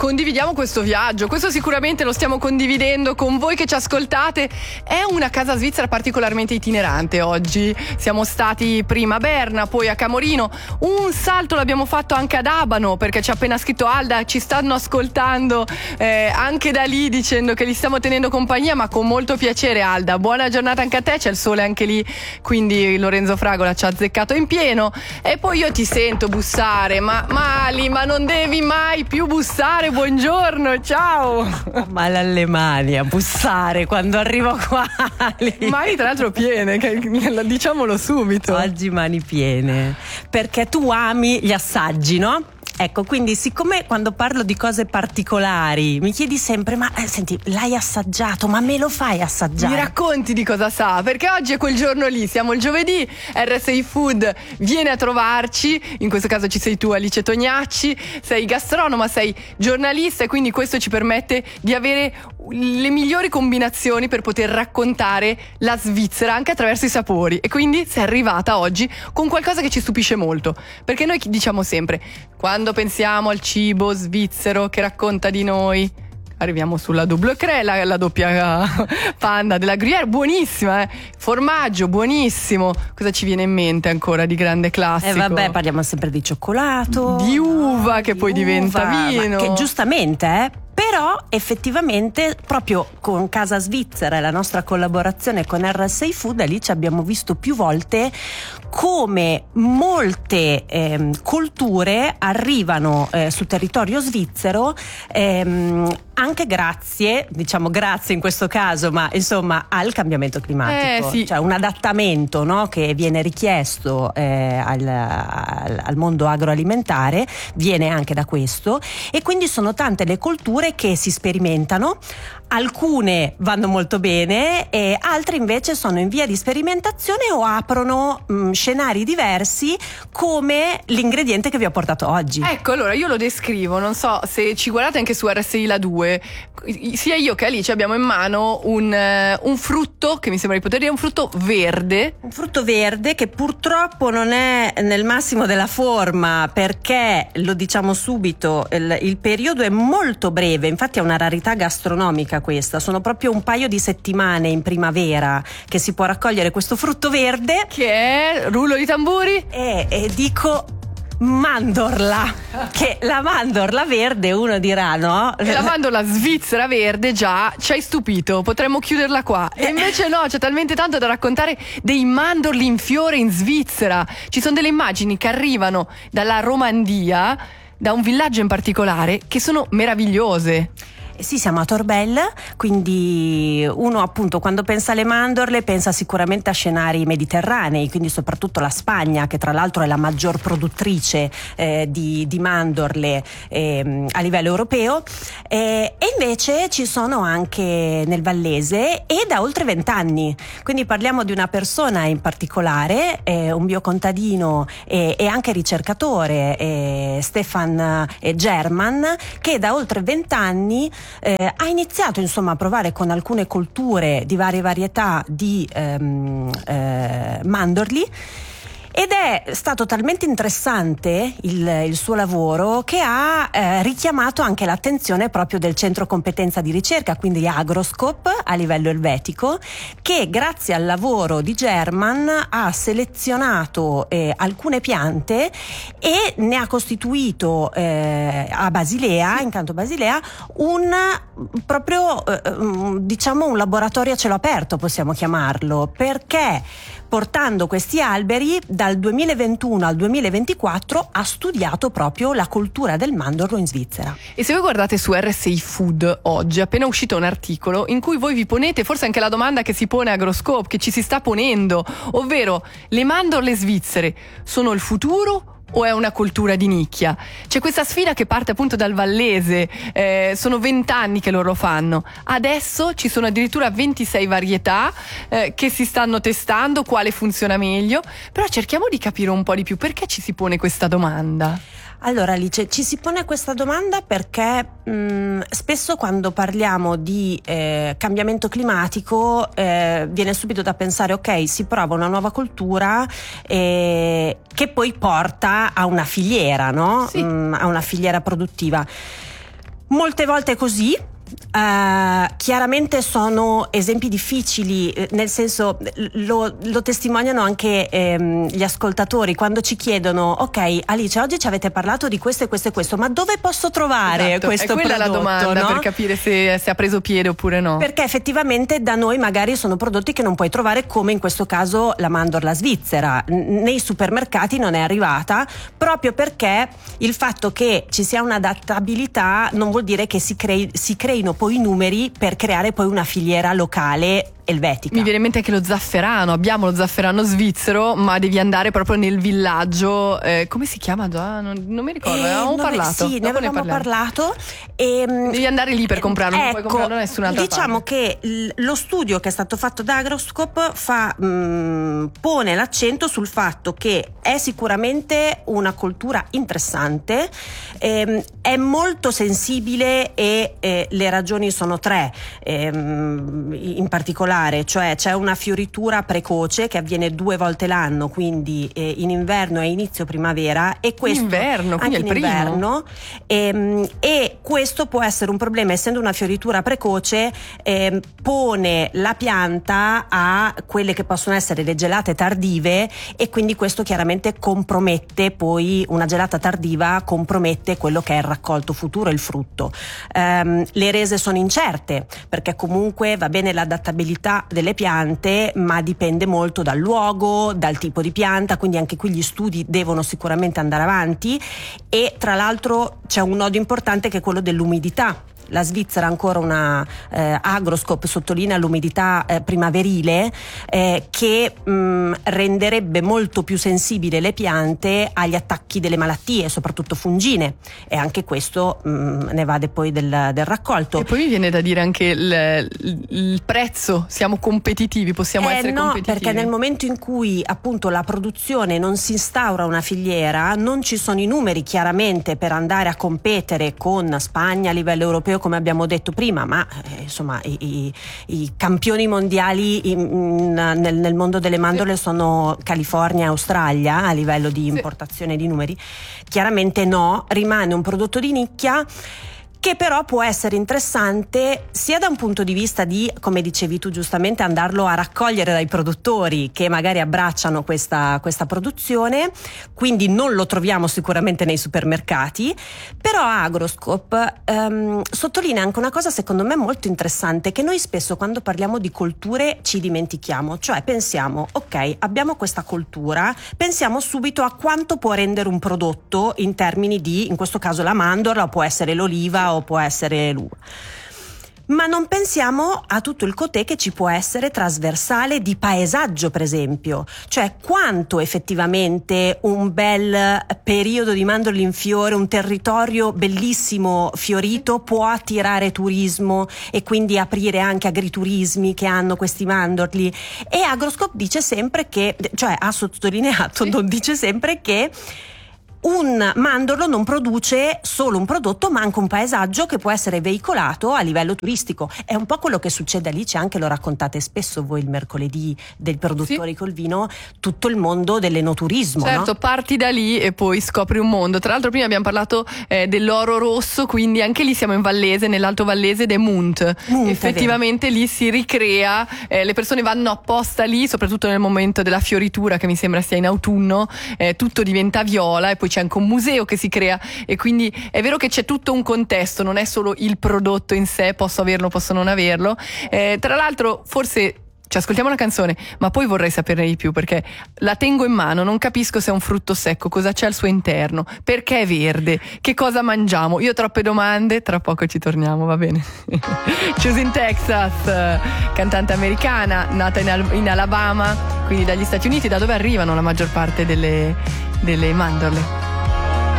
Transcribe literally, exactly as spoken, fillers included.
condividiamo questo viaggio. Questo sicuramente lo stiamo condividendo con voi che ci ascoltate. È una casa svizzera particolarmente itinerante oggi. Siamo stati prima a Berna, poi a Camorino. Un salto l'abbiamo fatto anche ad Abano, perché ci ha appena scritto Alda, ci stanno ascoltando eh, anche da lì, dicendo che li stiamo tenendo compagnia, ma con molto piacere. Alda, buona giornata anche a te, c'è il sole anche lì, quindi Lorenzo Fragola ci ha azzeccato in pieno. E poi io ti sento bussare, ma Mali, ma non devi mai più bussare. Buongiorno, ciao. Ma alle mani a bussare quando arrivo qua. Mani tra l'altro piene, diciamolo subito. Oggi mani piene, perché tu ami gli assaggi, no? Ecco, quindi siccome quando parlo di cose particolari mi chiedi sempre, ma eh, senti, l'hai assaggiato, ma me lo fai assaggiare? Mi racconti di cosa sa, perché oggi è quel giorno lì, siamo il giovedì, R S I Food viene a trovarci, in questo caso ci sei tu, Alice Tognacci, sei gastronoma, sei giornalista, e quindi questo ci permette di avere le migliori combinazioni per poter raccontare la Svizzera anche attraverso i sapori. E quindi sei arrivata oggi con qualcosa che ci stupisce molto, perché noi diciamo sempre, quando pensiamo al cibo svizzero che racconta di noi, arriviamo sulla double crème, la, la doppia panda della Gruyère, buonissima, eh? Formaggio, buonissimo. Cosa ci viene in mente ancora di grande classico? Eh vabbè, parliamo sempre di cioccolato, di uva, no? Che di poi uva, diventa vino. Che giustamente, eh? Però effettivamente proprio con Casa Svizzera e la nostra collaborazione con R S I Food, lì ci abbiamo visto più volte come molte ehm, culture arrivano eh, sul territorio svizzero ehm, anche grazie, diciamo grazie in questo caso, ma insomma al cambiamento climatico, eh, sì. Cioè un adattamento, no, che viene richiesto eh, al, al, al mondo agroalimentare viene anche da questo, e quindi sono tante le culture che si sperimentano. Alcune vanno molto bene e altre invece sono in via di sperimentazione o aprono mh, scenari diversi, come l'ingrediente che vi ho portato oggi. Ecco, allora io lo descrivo, non so se ci guardate anche su R S I La due, sia io che Alice abbiamo in mano un, uh, un frutto che mi sembra di poter dire un frutto verde. Un frutto verde che purtroppo non è nel massimo della forma, perché, lo diciamo subito, il, il periodo è molto breve, infatti è una rarità gastronomica questa, sono proprio un paio di settimane in primavera che si può raccogliere questo frutto verde, che è, rullo di tamburi, e, e dico mandorla, che la mandorla verde uno dirà no? E la mandorla svizzera verde già ci hai stupito, potremmo chiuderla qua, e invece no, c'è talmente tanto da raccontare dei mandorli in fiore in Svizzera. Ci sono delle immagini che arrivano dalla Romandia, da un villaggio in particolare, che sono meravigliose. Sì, siamo a Torbell, quindi uno appunto quando pensa alle mandorle pensa sicuramente a scenari mediterranei, quindi soprattutto la Spagna, che tra l'altro è la maggior produttrice eh, di, di mandorle eh, a livello europeo, eh, e invece ci sono anche nel Vallese e da oltre vent'anni, quindi parliamo di una persona in particolare, eh, un biocontadino e, e anche ricercatore, eh, Stefan German, che da oltre vent'anni Eh, ha iniziato insomma a provare con alcune colture di varie varietà di ehm, eh, mandorli, ed è stato talmente interessante il, il suo lavoro che ha eh, richiamato anche l'attenzione proprio del centro competenza di ricerca, quindi Agroscope a livello elvetico, che grazie al lavoro di German ha selezionato eh, alcune piante e ne ha costituito eh, a Basilea, in Canto Basilea, un proprio eh, diciamo un laboratorio a cielo aperto, possiamo chiamarlo, perché portando questi alberi dal duemilaventuno al duemilaventiquattro ha studiato proprio la coltura del mandorlo in Svizzera. E se voi guardate su R S I Food oggi è appena uscito un articolo in cui voi vi ponete forse anche la domanda che si pone Agroscope, che ci si sta ponendo, ovvero: le mandorle svizzere sono il futuro o è una cultura di nicchia? C'è questa sfida che parte appunto dal Vallese, eh, sono vent'anni che loro lo fanno, adesso ci sono addirittura ventisei varietà eh, che si stanno testando quale funziona meglio, però cerchiamo di capire un po' di più perché ci si pone questa domanda. Allora Alice, ci si pone questa domanda perché mh, spesso quando parliamo di eh, cambiamento climatico eh, viene subito da pensare ok, si prova una nuova cultura eh, che poi porta a una filiera, no? Sì. Mh, a una filiera produttiva. Molte volte è così. Uh, chiaramente sono esempi difficili, nel senso lo, lo testimoniano anche ehm, gli ascoltatori quando ci chiedono: ok Alice, oggi ci avete parlato di questo e questo e questo, ma dove posso trovare esatto, questo è quella prodotto? La domanda, no? Per capire se, se ha preso piede oppure no, perché effettivamente da noi magari sono prodotti che non puoi trovare, come in questo caso la mandorla svizzera nei supermercati non è arrivata, proprio perché il fatto che ci sia un'adattabilità non vuol dire che si, crei, si creino poi i numeri per creare poi una filiera locale elvetica. Mi viene in mente anche lo zafferano, abbiamo lo zafferano svizzero, ma devi andare proprio nel villaggio, eh, come si chiama già? Non, non mi ricordo, eh, ne avevamo non, parlato. Sì, ne avevamo ne parlato. E, devi andare lì per comprarlo, ecco, non puoi comprarlo da nessun'altra diciamo parte. che l- lo studio che è stato fatto da Agroscope fa, mh, pone l'accento sul fatto che è sicuramente una coltura interessante, ehm, è molto sensibile e eh, le ragioni sono tre, ehm, in particolare, cioè c'è una fioritura precoce che avviene due volte l'anno, quindi eh, in inverno e inizio primavera, e questo in inverno, quindi anche è il in inverno, ehm, e questo può essere un problema, essendo una fioritura precoce, ehm, pone la pianta a quelle che possono essere le gelate tardive, e quindi questo chiaramente compromette poi, una gelata tardiva compromette quello che è il raccolto futuro, il frutto. Ehm, le rese sono incerte perché comunque va bene l'adattabilità delle piante, ma dipende molto dal luogo, dal tipo di pianta, quindi anche qui gli studi devono sicuramente andare avanti. E tra l'altro c'è un nodo importante che è quello dell'umidità. La Svizzera, ancora una eh, Agroscope sottolinea l'umidità eh, primaverile eh, che mh, renderebbe molto più sensibile le piante agli attacchi delle malattie, soprattutto fungine, e anche questo mh, ne vade poi del, del raccolto. E poi mi viene da dire anche il, il, il prezzo, siamo competitivi, possiamo eh, essere no, competitivi? Perché nel momento in cui appunto la produzione non si instaura una filiera, non ci sono i numeri chiaramente per andare a competere con Spagna a livello europeo, come abbiamo detto prima, ma eh, insomma i, i, i campioni mondiali in, in, nel, nel mondo delle mandorle sono California e Australia a livello di importazione di numeri. Chiaramente no, rimane un prodotto di nicchia che però può essere interessante sia da un punto di vista di, come dicevi tu giustamente, andarlo a raccogliere dai produttori che magari abbracciano questa, questa produzione, quindi non lo troviamo sicuramente nei supermercati. Però Agroscope ehm, sottolinea anche una cosa secondo me molto interessante, che noi spesso quando parliamo di colture ci dimentichiamo, cioè pensiamo ok, abbiamo questa coltura, pensiamo subito a quanto può rendere un prodotto in termini di, in questo caso la mandorla, o può essere l'oliva o può essere l'uva, ma non pensiamo a tutto il cotè che ci può essere trasversale di paesaggio, per esempio, cioè quanto effettivamente un bel periodo di mandorle in fiore, un territorio bellissimo fiorito può attirare turismo e quindi aprire anche agriturismi che hanno questi mandorli. E Agroscope dice sempre che, cioè ha sottolineato, non dice sempre che un mandorlo non produce solo un prodotto, ma anche un paesaggio che può essere veicolato a livello turistico. È un po' quello che succede a Alice, anche lo raccontate spesso voi il mercoledì del produttori sì. col vino, tutto il mondo dell'enoturismo. Certo, no? Parti da lì e poi scopri un mondo. Tra l'altro prima abbiamo parlato eh, dell'oro rosso, quindi anche lì siamo in Vallese, nell'Alto Vallese ed è Munt. Munt Effettivamente lì si ricrea, eh, le persone vanno apposta lì, soprattutto nel momento della fioritura, che mi sembra sia in autunno, eh, tutto diventa viola e poi c'è anche un museo che si crea, e quindi è vero che c'è tutto un contesto, non è solo il prodotto in sé, posso averlo, posso non averlo. Eh, tra l'altro forse ci ascoltiamo una canzone, ma poi vorrei saperne di più, perché la tengo in mano, non capisco se è un frutto secco, cosa c'è al suo interno, perché è verde, che cosa mangiamo. Io ho troppe domande, tra poco ci torniamo, va bene? Choosing Texas, cantante americana, nata in, Al- in Alabama, quindi dagli Stati Uniti, da dove arrivano la maggior parte delle, delle mandorle.